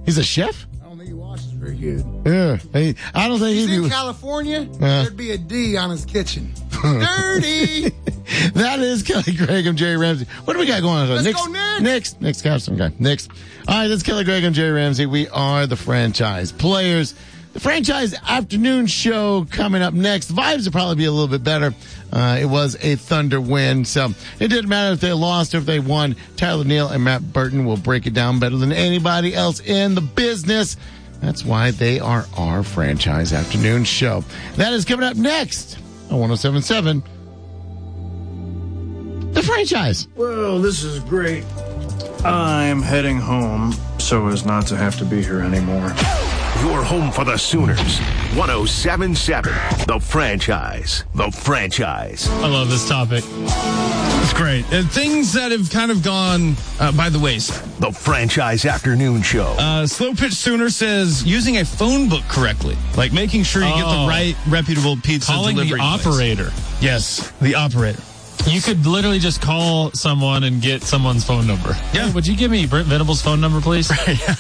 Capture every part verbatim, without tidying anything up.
He's a chef? I don't think he washes very good. Yeah. He, I don't think He's he'd in be... California, Uh. there'd be a D on his kitchen. Dirty! That is Kelly Graham, Jerry Ramsey. What do we got going on? Let's Nick's, go, Nick. Nick's. Nick's got some guy. Nick's. All right, that's Kelly Graham, Jerry Ramsey. We are the franchise players. The franchise afternoon show coming up next. Vibes will probably be a little bit better. Uh, it was a Thunder win, so it didn't matter if they lost or if they won. Tyler Neal and Matt Burton will break it down better than anybody else in the business. That's why they are our franchise afternoon show. That is coming up next on one oh seven point seven. The franchise. Well, this is great. I'm heading home so as not to have to be here anymore. Your home for the Sooners. one oh seven point seven. The franchise. The franchise. I love this topic. It's great. And things that have kind of gone uh, by the wayside. The franchise afternoon show. Uh, Slow Pitch Sooner says using a phone book correctly, like making sure you oh. get the right reputable pizza Calling delivery the operator. place. Yes, the operator. You could literally just call someone and get someone's phone number. Yeah. Hey, would you give me Brent Venable's phone number, please?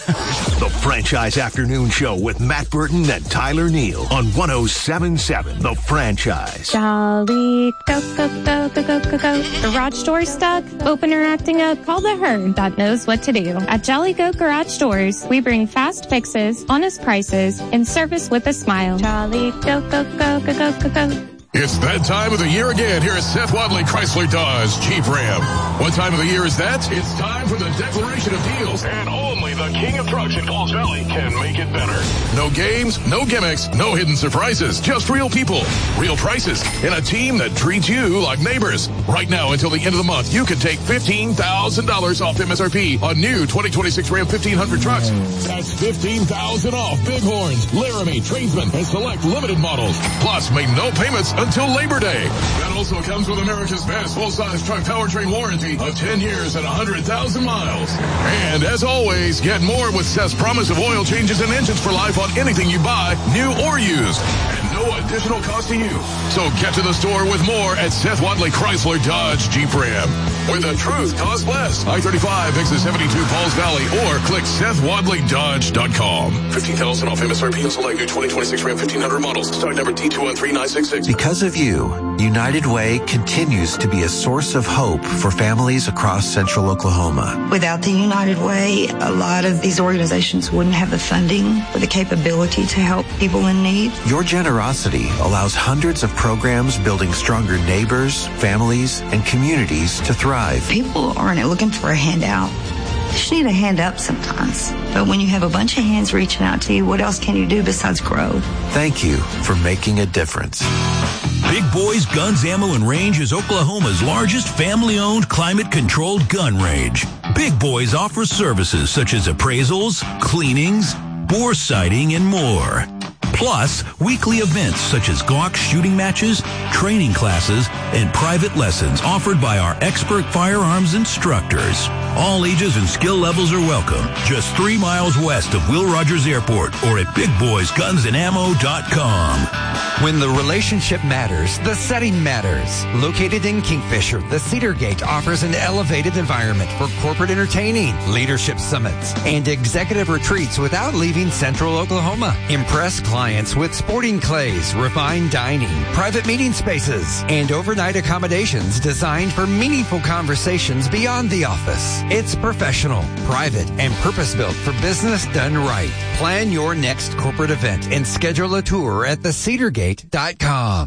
The franchise afternoon show with Matt Burton and Tyler Neal on one oh seven point seven. The franchise. Jolly, go, go, go, go, go, go, go. Garage door stuck? Open or acting up? Call the herd that knows what to do. At Jolly Go Garage Doors, we bring fast fixes, honest prices, and service with a smile. Jolly, go, go, go, go, go, go, go. It's that time of the year again here at Seth Wadley Chrysler Dodge Jeep Ram. What time of the year is that? It's time for the declaration of deals. And only the king of trucks in Falls Valley can make it better. No games, no gimmicks, no hidden surprises. Just real people, real prices, and a team that treats you like neighbors. Right now until the end of the month, you can take fifteen thousand dollars off M S R P on new twenty twenty-six Ram fifteen hundred trucks. That's fifteen thousand dollars off Bighorns, Laramie, Tradesman, and select limited models. Plus, make no payments until Labor Day. That also comes with America's best full-size truck powertrain warranty of ten years and one hundred thousand miles. And as always, get more with Seth's promise of oil changes and engines for life on anything you buy, new or used. And no additional cost to you. So get to the store with more at Seth Wadley Chrysler Dodge Jeep Ram. Where the truth costs less. I thirty-five, exit seventy-two, Falls Valley, or click Seth Wadley Dodge dot com. fifteen thousand dollars off M S R P and select new twenty twenty-six Ram fifteen hundred models. Stock number T two one three nine six six. Because of you, United Way continues to be a source of hope for families across central Oklahoma. Without the United Way, a lot of these organizations wouldn't have the funding or the capability to help people in need. Your generosity allows hundreds of programs building stronger neighbors, families, and communities to thrive. People aren't looking for a handout. They just need a hand up sometimes. But when you have a bunch of hands reaching out to you, what else can you do besides grow? Thank you for making a difference. Big Boys Guns, Ammo, and Range is Oklahoma's largest family-owned, climate-controlled gun range. Big Boys offers services such as appraisals, cleanings, bore sighting, and more. Plus, weekly events such as Glock shooting matches, training classes, and private lessons offered by our expert firearms instructors. All ages and skill levels are welcome. Just three miles west of Will Rogers Airport or at big boys guns and ammo dot com. When the relationship matters, the setting matters. Located in Kingfisher, the Cedar Gate offers an elevated environment for corporate entertaining, leadership summits, and executive retreats without leaving central Oklahoma. Impress clients with sporting clays, refined dining, private meeting spaces, and overnight accommodations designed for meaningful conversations beyond the office. It's professional, private, and purpose-built for business done right. Plan your next corporate event and schedule a tour at the cedar gate dot com.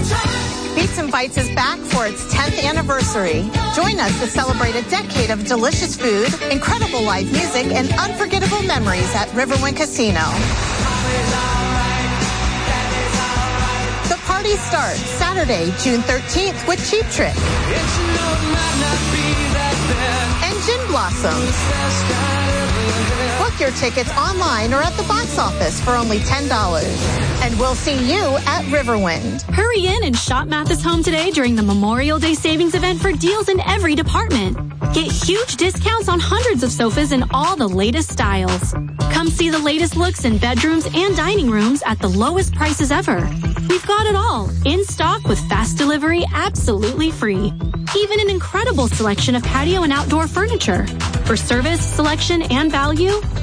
Beats and Bites is back for its tenth anniversary. Join us to celebrate a decade of delicious food, incredible live music, and unforgettable memories at Riverwind Casino. The party starts Saturday, June thirteenth with Cheap Trick and Gin Blossoms. Book your tickets online or at the box office for only ten dollars. And we'll see you at Riverwind. Hurry in and shop Mathis Home today during the Memorial Day Savings event for deals in every department. Get huge discounts on hundreds of sofas in all the latest styles. Come see the latest looks in bedrooms and dining rooms at the lowest prices ever. We've got it all in stock with fast delivery absolutely free. Even an incredible selection of patio and outdoor furniture. For service, selection, and value,